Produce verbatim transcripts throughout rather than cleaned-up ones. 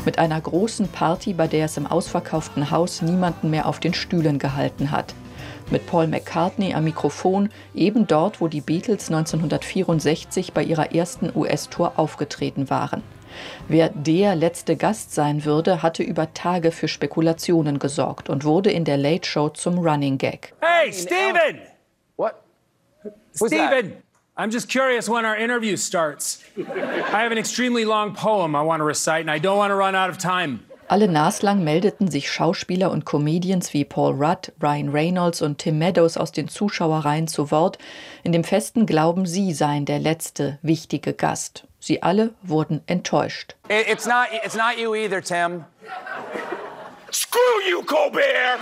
Mit einer großen Party, bei der es im ausverkauften Haus niemanden mehr auf den Stühlen gehalten hat. Mit Paul McCartney am Mikrofon, eben dort, wo die Beatles neunzehnhundertvierundsechzig bei ihrer ersten U S-Tour aufgetreten waren. Wer der letzte Gast sein würde, hatte über Tage für Spekulationen gesorgt und wurde in der Late Show zum Running Gag. Hey, Stephen! What? Stephen! I'm just curious when our interview starts. I have an extremely long poem I want to recite and I don't want to run out of time. Alle naslang meldeten sich Schauspieler und Comedians wie Paul Rudd, Ryan Reynolds und Tim Meadows aus den Zuschauerreihen zu Wort, in dem festen Glauben, sie seien der letzte wichtige Gast. Sie alle wurden enttäuscht. It's not, it's not you either, Tim. Screw you, Colbert!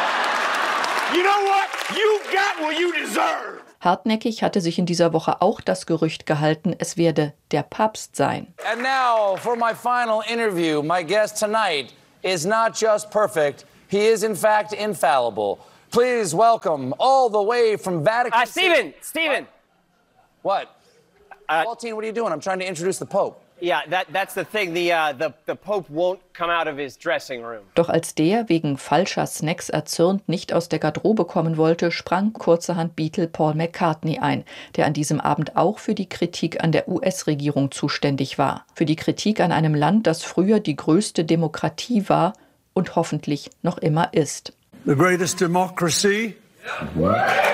You know what? You got what you deserve! Hartnäckig hatte sich in dieser Woche auch das Gerücht gehalten, es werde der Papst sein. And now for my final interview. My guest tonight is not just perfect, he is in fact infallible. Please welcome all the way from Vatican Uh, Stephen, Stephen. What? Uh, Waltine, what are you doing? I'm trying to introduce the Pope. Yeah, that, that's the thing. The, uh, the, the Pope won't come out of his dressing room. Doch als der wegen falscher Snacks erzürnt nicht aus der Garderobe kommen wollte, sprang kurzerhand Beatle Paul McCartney ein, der an diesem Abend auch für die Kritik an der U S-Regierung zuständig war. Für die Kritik an einem Land, das früher die größte Demokratie war und hoffentlich noch immer ist. The greatest democracy. Mm-hmm.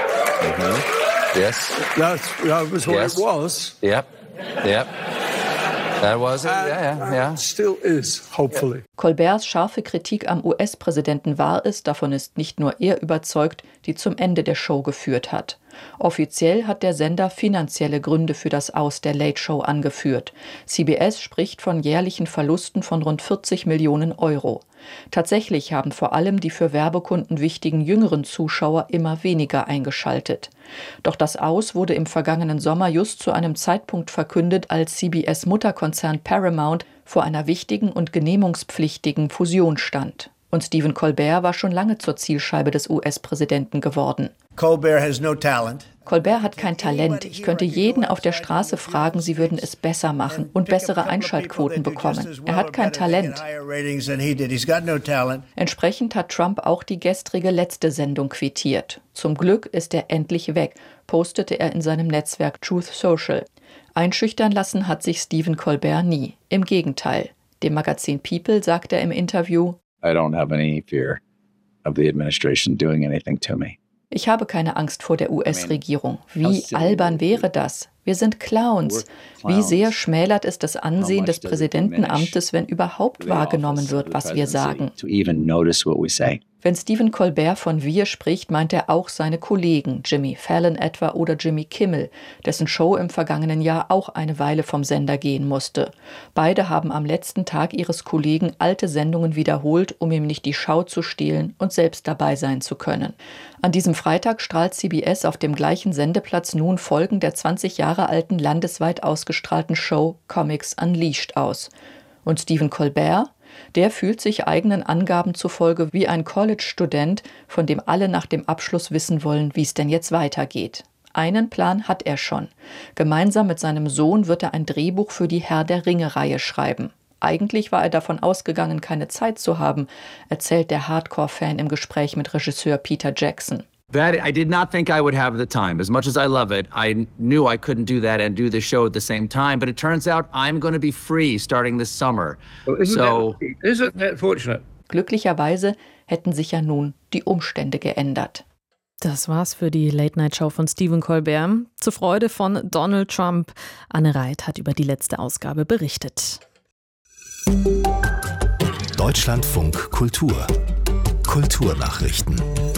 Mm-hmm. Yes. That's, that was what Yes. it was. Yep. Yep. That was it. And, Yeah, yeah, yeah. and still is, hopefully. Colberts scharfe Kritik am U S-Präsidenten war es, davon ist nicht nur er überzeugt, die zum Ende der Show geführt hat. Offiziell hat der Sender finanzielle Gründe für das Aus der Late Show angeführt. C B S spricht von jährlichen Verlusten von rund vierzig Millionen Euro. Tatsächlich haben vor allem die für Werbekunden wichtigen jüngeren Zuschauer immer weniger eingeschaltet. Doch das Aus wurde im vergangenen Sommer just zu einem Zeitpunkt verkündet, als C B S-Mutterkonzern Paramount vor einer wichtigen und genehmigungspflichtigen Fusion stand. Und Stephen Colbert war schon lange zur Zielscheibe des U S-Präsidenten geworden. Colbert has no talent. Colbert hat kein Talent. Ich könnte jeden auf der Straße fragen, sie würden es besser machen und bessere Einschaltquoten bekommen. Er hat kein Talent. Entsprechend hat Trump auch die gestrige letzte Sendung quittiert. Zum Glück ist er endlich weg, postete er in seinem Netzwerk Truth Social. Einschüchtern lassen hat sich Stephen Colbert nie. Im Gegenteil. Dem Magazin People sagt er im Interview: I don't have any fear of the administration doing anything to me. Ich habe keine Angst vor der U S-Regierung. Wie albern wäre das? Wir sind Clowns. Wie sehr schmälert es das Ansehen des Präsidentenamtes, wenn überhaupt wahrgenommen wird, was wir sagen? Wenn Stephen Colbert von wir spricht, meint er auch seine Kollegen, Jimmy Fallon etwa oder Jimmy Kimmel, dessen Show im vergangenen Jahr auch eine Weile vom Sender gehen musste. Beide haben am letzten Tag ihres Kollegen alte Sendungen wiederholt, um ihm nicht die Schau zu stehlen und selbst dabei sein zu können. An diesem Freitag strahlt C B S auf dem gleichen Sendeplatz nun Folgen der zwanzig Jahre alten landesweit ausgestrahlten Show Comics Unleashed aus. Und Stephen Colbert? Der fühlt sich eigenen Angaben zufolge wie ein College-Student, von dem alle nach dem Abschluss wissen wollen, wie es denn jetzt weitergeht. Einen Plan hat er schon. Gemeinsam mit seinem Sohn wird er ein Drehbuch für die Herr der Ringe-Reihe schreiben. Eigentlich war er davon ausgegangen, keine Zeit zu haben, erzählt der Hardcore-Fan im Gespräch mit Regisseur Peter Jackson. That I did not think I would have the time. As much as I love it, I knew I couldn't do that and do the show at the same time. But it turns out I'm going to be free starting this summer. Well, isn't so, that, isn't that fortunate? Glücklicherweise hätten sich ja nun die Umstände geändert. Das war's für die Late-Night-Show von Stephen Colbert. Zur Freude von Donald Trump. Anne Reit hat über die letzte Ausgabe berichtet. Deutschlandfunk Kultur. Kulturnachrichten.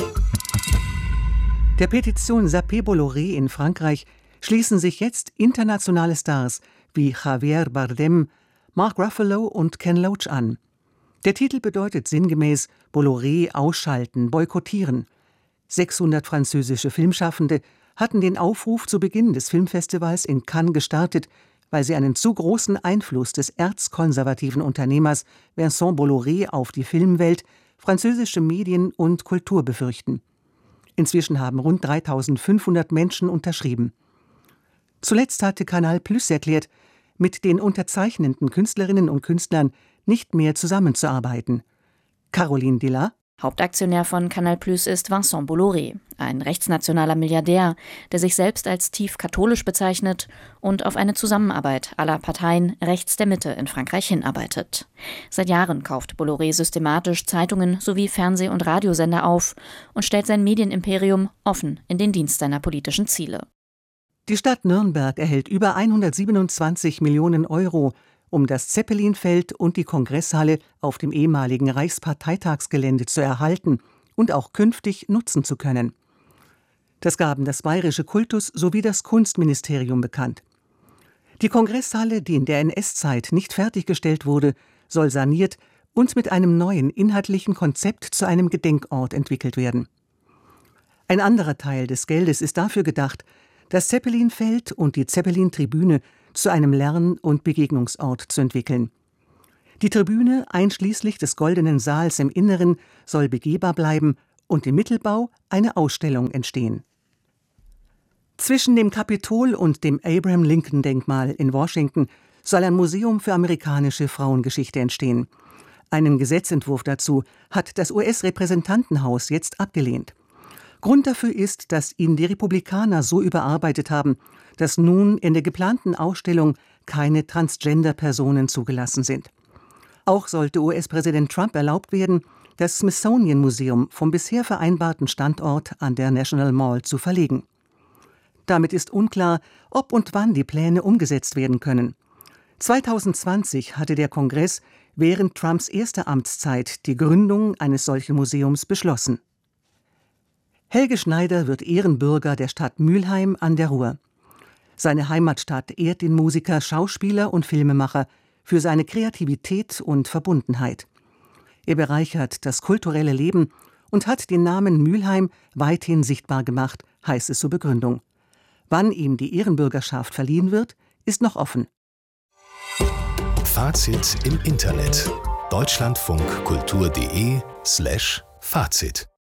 Der Petition Sapé Bolloré in Frankreich schließen sich jetzt internationale Stars wie Javier Bardem, Mark Ruffalo und Ken Loach an. Der Titel bedeutet sinngemäß Bolloré ausschalten, boykottieren. sechshundert französische Filmschaffende hatten den Aufruf zu Beginn des Filmfestivals in Cannes gestartet, weil sie einen zu großen Einfluss des erzkonservativen Unternehmers Vincent Bolloré auf die Filmwelt, französische Medien und Kultur befürchten. Inzwischen haben rund dreitausendfünfhundert Menschen unterschrieben. Zuletzt hatte Canal Plus erklärt, mit den unterzeichnenden Künstlerinnen und Künstlern nicht mehr zusammenzuarbeiten. Caroline Dilla. Hauptaktionär von Canal Plus ist Vincent Bolloré, ein rechtsnationaler Milliardär, der sich selbst als tief katholisch bezeichnet und auf eine Zusammenarbeit aller Parteien rechts der Mitte in Frankreich hinarbeitet. Seit Jahren kauft Bolloré systematisch Zeitungen sowie Fernseh- und Radiosender auf und stellt sein Medienimperium offen in den Dienst seiner politischen Ziele. Die Stadt Nürnberg erhält über hundertsiebenundzwanzig Millionen Euro, um das Zeppelinfeld und die Kongresshalle auf dem ehemaligen Reichsparteitagsgelände zu erhalten und auch künftig nutzen zu können. Das gaben das Bayerische Kultus- sowie das Kunstministerium bekannt. Die Kongresshalle, die in der N S-Zeit nicht fertiggestellt wurde, soll saniert und mit einem neuen inhaltlichen Konzept zu einem Gedenkort entwickelt werden. Ein anderer Teil des Geldes ist dafür gedacht, das Zeppelinfeld und die Zeppelin-Tribüne zu einem Lern- und Begegnungsort zu entwickeln. Die Tribüne, einschließlich des Goldenen Saals im Inneren, soll begehbar bleiben und im Mittelbau eine Ausstellung entstehen. Zwischen dem Kapitol und dem Abraham-Lincoln-Denkmal in Washington soll ein Museum für amerikanische Frauengeschichte entstehen. Einen Gesetzentwurf dazu hat das U S-Repräsentantenhaus jetzt abgelehnt. Grund dafür ist, dass ihn die Republikaner so überarbeitet haben, dass nun in der geplanten Ausstellung keine Transgender-Personen zugelassen sind. Auch sollte U S-Präsident Trump erlaubt werden, das Smithsonian-Museum vom bisher vereinbarten Standort an der National Mall zu verlegen. Damit ist unklar, ob und wann die Pläne umgesetzt werden können. zweitausendzwanzig hatte der Kongress während Trumps erster Amtszeit die Gründung eines solchen Museums beschlossen. Helge Schneider wird Ehrenbürger der Stadt Mülheim an der Ruhr. Seine Heimatstadt ehrt den Musiker, Schauspieler und Filmemacher für seine Kreativität und Verbundenheit. Er bereichert das kulturelle Leben und hat den Namen Mülheim weithin sichtbar gemacht, heißt es zur Begründung. Wann ihm die Ehrenbürgerschaft verliehen wird, ist noch offen. Fazit im Internet. deutschlandfunkkultur punkt de slash Fazit